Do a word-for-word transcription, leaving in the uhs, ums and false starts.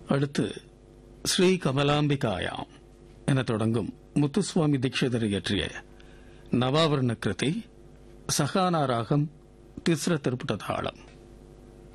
அடுத்து ஸ்ரீ கமலாம்பிகாயாம் என தொடங்கும் முத்துசுவாமி தீட்சிதர் இயற்றிய நவாவர்ண கிருதி சகானா ராகம் திஸ்ர திருப்புட தாளம்.